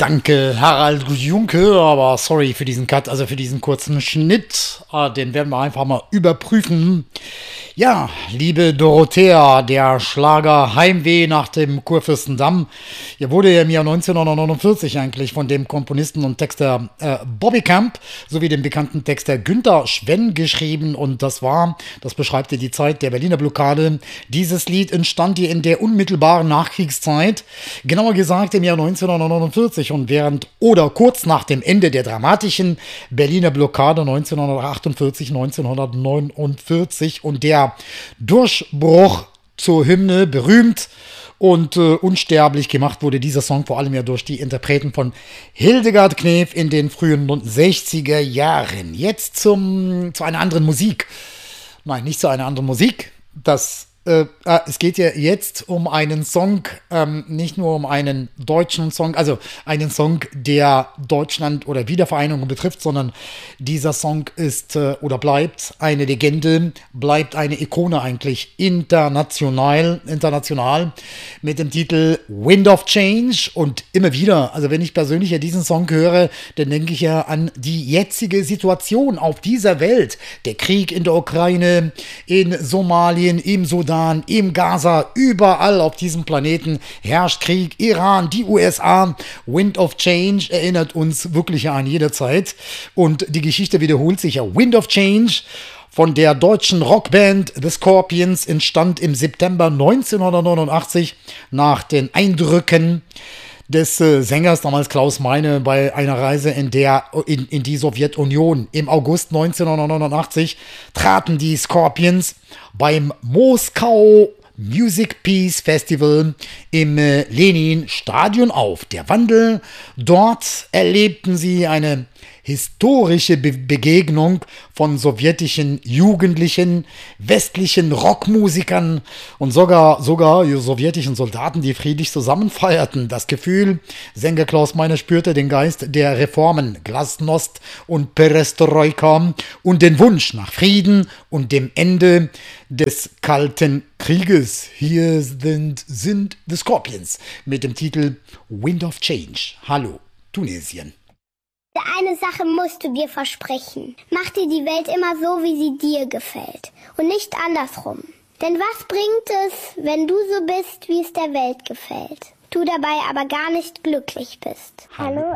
Danke, Harald Junke, aber sorry für diesen Cut, also für diesen kurzen Schnitt. Den werden wir einfach mal überprüfen. Ja, liebe Dorothea, der Schlager Heimweh nach dem Kurfürstendamm. Hier wurde ja im Jahr 1949 eigentlich von dem Komponisten und Texter Bobby Camp sowie dem bekannten Texter Günter Schwenn geschrieben. Und das beschreibt ja die Zeit der Berliner Blockade. Dieses Lied entstand hier in der unmittelbaren Nachkriegszeit, genauer gesagt im Jahr 1949 und während oder kurz nach dem Ende der dramatischen Berliner Blockade 1948-1949 und der Durchbruch zur Hymne berühmt und unsterblich gemacht wurde dieser Song vor allem ja durch die Interpreten von Hildegard Knef in den frühen 60er Jahren. Jetzt zu einer anderen Musik. Nein, nicht zu einer anderen Musik. Es geht ja jetzt um einen Song, nicht nur um einen deutschen Song, also einen Song, der Deutschland oder Wiedervereinigung betrifft, sondern dieser Song ist oder bleibt eine Legende, bleibt eine Ikone eigentlich international mit dem Titel Wind of Change. Und immer wieder, also wenn ich persönlich ja diesen Song höre, dann denke ich ja an die jetzige Situation auf dieser Welt. Der Krieg in der Ukraine, in Somalien, im Sudan, im Gaza, überall auf diesem Planeten herrscht Krieg. Iran, die USA, Wind of Change erinnert uns wirklich an jede Zeit. Und die Geschichte wiederholt sich ja. Wind of Change von der deutschen Rockband The Scorpions entstand im September 1989 nach den Eindrücken des Sängers, damals Klaus Meine, bei einer Reise in die Sowjetunion. Im August 1989 traten die Scorpions beim Moskau Music Peace Festival im Lenin-Stadion auf. Der Wandel, dort erlebten sie eine historische Begegnung von sowjetischen Jugendlichen, westlichen Rockmusikern und sogar sowjetischen Soldaten, die friedlich zusammen feierten. Das Gefühl, Sänger Klaus Meine spürte den Geist der Reformen, Glasnost und Perestroika und den Wunsch nach Frieden und dem Ende des Kalten Krieges. Hier sind The Scorpions mit dem Titel Wind of Change. Hallo, Tunesien. Eine Sache musst du dir versprechen. Mach dir die Welt immer so, wie sie dir gefällt. Und nicht andersrum. Denn was bringt es, wenn du so bist, wie es der Welt gefällt? Du dabei aber gar nicht glücklich bist. Hallo.